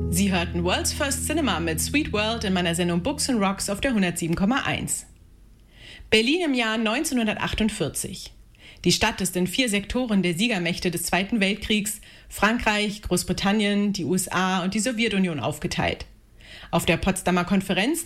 Sie hörten World's First Cinema mit Sweet World in meiner Sendung Books and Rocks auf der 107,1. Berlin im Jahr 1948. Die Stadt ist in 4 Sektoren der Siegermächte des Zweiten Weltkriegs, Frankreich, Großbritannien, die USA und die Sowjetunion aufgeteilt. Auf der Potsdamer Konferenz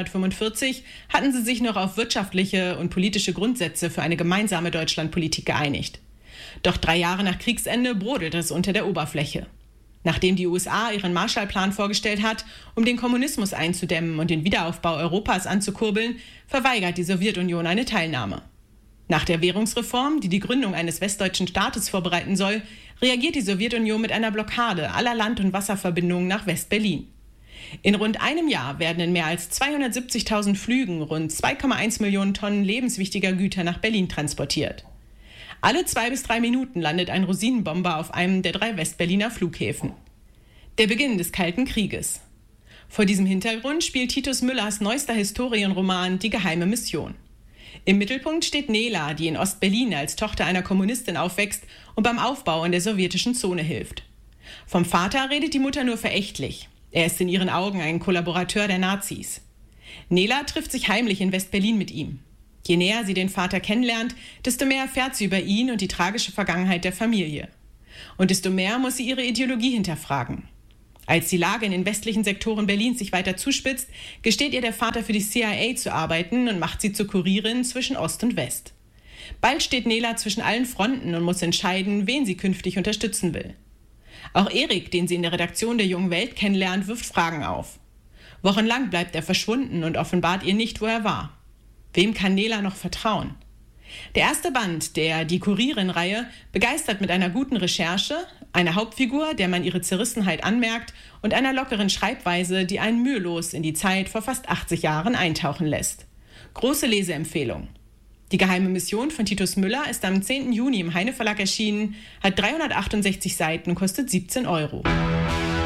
1945 hatten sie sich noch auf wirtschaftliche und politische Grundsätze für eine gemeinsame Deutschlandpolitik geeinigt. Doch 3 Jahre nach Kriegsende brodelt es unter der Oberfläche. Nachdem die USA ihren Marshallplan vorgestellt hat, um den Kommunismus einzudämmen und den Wiederaufbau Europas anzukurbeln, verweigert die Sowjetunion eine Teilnahme. Nach der Währungsreform, die die Gründung eines westdeutschen Staates vorbereiten soll, reagiert die Sowjetunion mit einer Blockade aller Land- und Wasserverbindungen nach West-Berlin. In rund einem Jahr werden in mehr als 270.000 Flügen rund 2,1 Millionen Tonnen lebenswichtiger Güter nach Berlin transportiert. Alle 2 bis 3 Minuten landet ein Rosinenbomber auf einem der 3 Westberliner Flughäfen. Der Beginn des Kalten Krieges. Vor diesem Hintergrund spielt Titus Müllers neuester Historienroman Die geheime Mission. Im Mittelpunkt steht Nela, die in Ostberlin als Tochter einer Kommunistin aufwächst und beim Aufbau in der sowjetischen Zone hilft. Vom Vater redet die Mutter nur verächtlich. Er ist in ihren Augen ein Kollaborateur der Nazis. Nela trifft sich heimlich in West-Berlin mit ihm. Je näher sie den Vater kennenlernt, desto mehr erfährt sie über ihn und die tragische Vergangenheit der Familie. Und desto mehr muss sie ihre Ideologie hinterfragen. Als die Lage in den westlichen Sektoren Berlins sich weiter zuspitzt, gesteht ihr der Vater für die CIA zu arbeiten und macht sie zur Kurierin zwischen Ost und West. Bald steht Nela zwischen allen Fronten und muss entscheiden, wen sie künftig unterstützen will. Auch Erik, den sie in der Redaktion der Jungen Welt kennenlernt, wirft Fragen auf. Wochenlang bleibt er verschwunden und offenbart ihr nicht, wo er war. Wem kann Nela noch vertrauen? Der erste Band der Die Kurierin-Reihe begeistert mit einer guten Recherche, einer Hauptfigur, der man ihre Zerrissenheit anmerkt, und einer lockeren Schreibweise, die einen mühelos in die Zeit vor fast 80 Jahren eintauchen lässt. Große Leseempfehlung. Die geheime Mission von Titus Müller ist am 10. Juni im Heine Verlag erschienen, hat 368 Seiten und kostet 17 €.